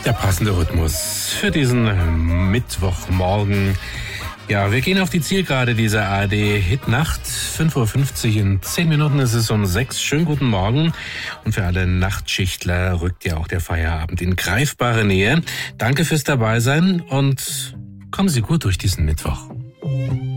Der passende Rhythmus für diesen Mittwochmorgen. Ja, wir gehen auf die Zielgerade dieser ARD-Hitnacht. 5:50 Uhr, in 10 Minuten ist es um 6. Schönen guten Morgen. Und für alle Nachtschichtler rückt ja auch der Feierabend in greifbare Nähe. Danke fürs Dabeisein und kommen Sie gut durch diesen Mittwoch.